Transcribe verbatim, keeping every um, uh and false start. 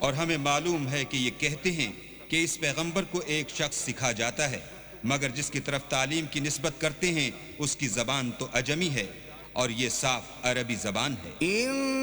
और हमें मालूम है कि ये कहते हैं कि इस पैगंबर को एक शख्स सिखा जाता है, मगर जिसकी तरफ तालीम की निस्बत करते हैं उसकी ज़बान तो अजमी है और ये साफ अरबी ज़बान है।